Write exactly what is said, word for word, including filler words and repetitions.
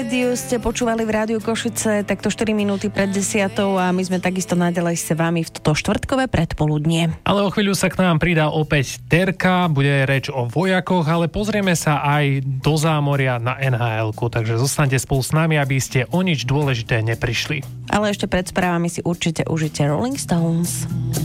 Radio ste počúvali v Rádiu Košice takto štyri minúty pred desiatou a my sme takisto naďalej s vami v toto štvrtkové predpoludnie. Ale o chvíľu sa k nám pridá opäť Terka, bude reč o vojakoch, ale pozrieme sa aj do zámoria na en há elku, takže zostaňte spolu s nami, aby ste o nič dôležité neprišli. Ale ešte pred správami si určite užite Rolling Stones.